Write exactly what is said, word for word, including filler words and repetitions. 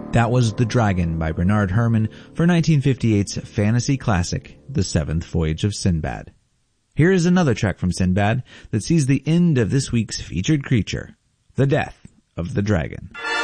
That was The Dragon by Bernard Herrmann for nineteen fifty-eight's fantasy classic, The Seventh Voyage of Sinbad. Here is another track from Sinbad that sees the end of this week's featured creature, the death of the dragon.